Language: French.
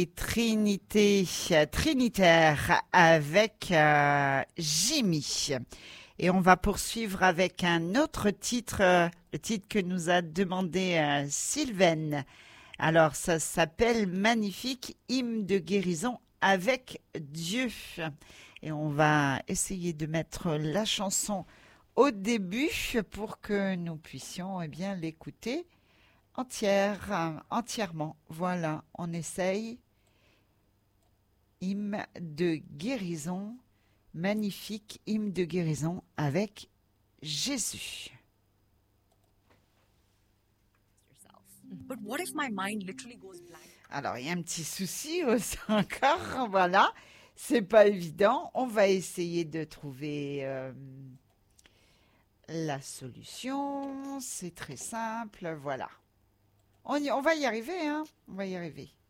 Trinité, Trinitaire avec Jimmy. Et on va poursuivre avec un autre titre, le titre que nous a demandé Sylvaine. Alors, ça s'appelle Magnifique hymne de guérison avec Dieu. Et on va essayer de mettre la chanson au début pour que nous puissions bien l'écouter entièrement. Voilà, on essaye. Hymne de guérison, magnifique hymne de guérison avec Jésus. Alors, il y a un petit souci aussi encore, voilà. C'est pas évident. On va essayer de trouver la solution. C'est très simple, voilà. On va y arriver, hein. On va y arriver.